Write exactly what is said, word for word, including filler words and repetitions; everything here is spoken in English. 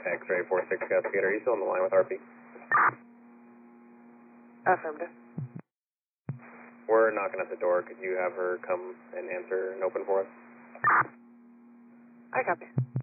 X-ray four six Cascade, are you still on the line with R P? Affirmative. We're knocking at the door. Could you have her come and answer and open for us? I copy.